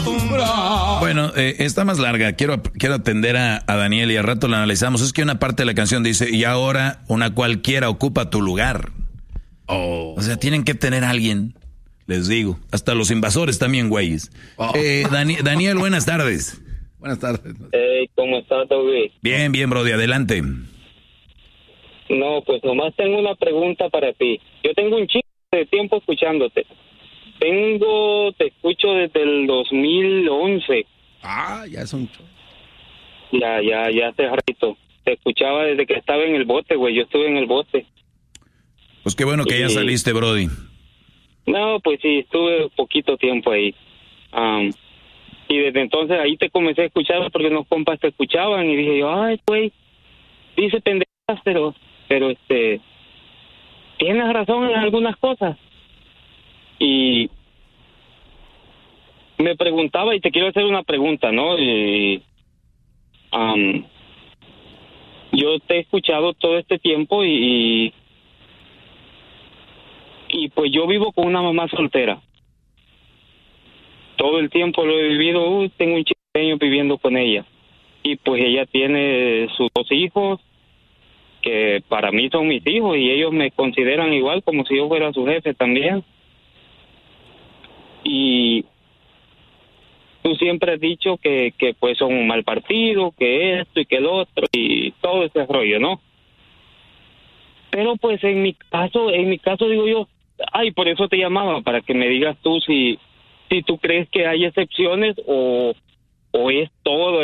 Bueno, está más larga. Quiero atender a Daniel y al rato la analizamos. Es que una parte de la canción dice, y ahora una cualquiera ocupa tu lugar. O sea, tienen que tener a alguien, les digo. Hasta los invasores también, güeyes. Daniel, buenas tardes. Buenas tardes. ¿Cómo estás, Toby? Bien, Brody, adelante. No, pues nomás tengo una pregunta para ti. Yo tengo un chingo de tiempo escuchándote. Te escucho desde el 2011. Ya es un... Ya hace ratito. Te escuchaba desde que estaba en el bote, güey. Yo estuve en el bote. Pues qué bueno que ya saliste, Brody. No, pues sí, estuve poquito tiempo ahí. Y desde entonces ahí te comencé a escuchar porque unos compas te escuchaban y dije yo, ay, güey, dice pendejas, pero tienes razón en algunas cosas. Y me preguntaba, y te quiero hacer una pregunta, ¿no? Yo te he escuchado todo este tiempo y pues yo vivo con una mamá soltera. Todo el tiempo lo he vivido, tengo un chiqueño viviendo con ella. Y pues ella tiene sus 2 hijos, que para mí son mis hijos, y ellos me consideran igual como si yo fuera su jefe también. Y tú siempre has dicho que pues son un mal partido, que esto y que el otro, y todo ese rollo, ¿no? Pero pues en mi caso digo yo, por eso te llamaba, para que me digas tú si tú crees que hay excepciones o es todo